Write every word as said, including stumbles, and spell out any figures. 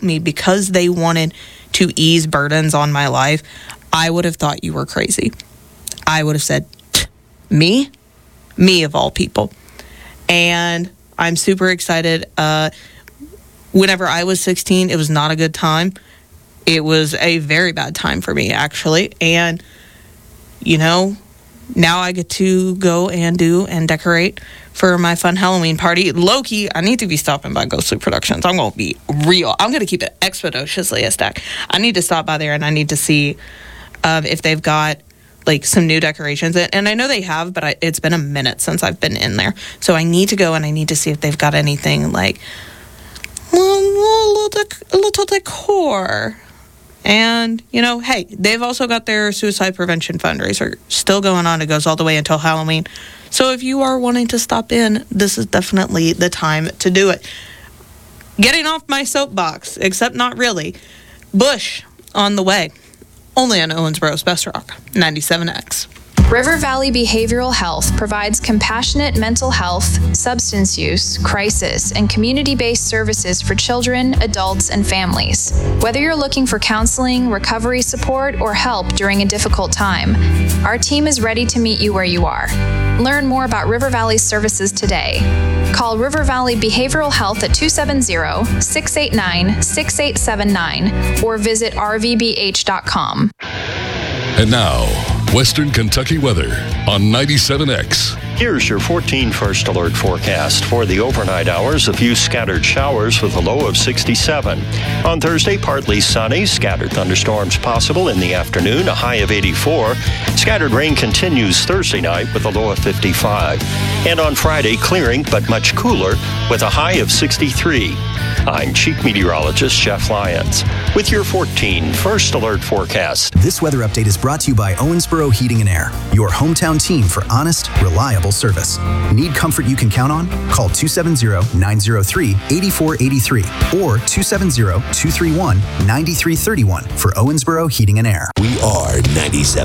told me because they wanted to ease burdens on my life, I would have thought you were crazy. I would have said, me? Me of all people. And I'm super excited. Uh, whenever I was sixteen, it was not a good time. It was a very bad time for me, actually. And, you know, now I get to go and do and decorate for my fun Halloween party. Low-key, I need to be stopping by Ghostly Productions. I'm going to be real. I'm going to keep it expeditiously a stack. I need to stop by there, and I need to see um, if they've got, like, some new decorations. And I know they have, but I, it's been a minute since I've been in there. So I need to go, and I need to see if they've got anything, like, a little, dec- a little decor. And, you know, hey, they've also got their suicide prevention fundraiser still going on. It goes all the way until Halloween. So if you are wanting to stop in, this is definitely the time to do it. Getting off my soapbox, except not really. Bush on the way. Only on Owensboro's Best Rock, ninety-seven X. River Valley Behavioral Health provides compassionate mental health, substance use, crisis, and community-based services for children, adults, and families. Whether you're looking for counseling, recovery support, or help during a difficult time, our team is ready to meet you where you are. Learn more about River Valley's services today. Call River Valley Behavioral Health at two seven zero, six eight nine, six eight seven nine or visit r v b h dot com. And now, Western Kentucky weather on ninety-seven X. Here's your fourteen First Alert forecast. For the overnight hours, a few scattered showers with a low of sixty-seven. On Thursday, partly sunny, scattered thunderstorms possible in the afternoon, a high of eighty-four. Scattered rain continues Thursday night with a low of fifty-five. And on Friday, clearing but much cooler with a high of sixty-three. I'm Chief Meteorologist Jeff Lyons with your fourteen First Alert forecast. This weather update is brought to you by Owensboro Heating and Air, your hometown team for honest, reliable service. Need comfort you can count on? Call two seven zero, nine zero three, eight four eight three or two seven zero, two three one, nine three three one for Owensboro Heating and Air. We are ninety-seven.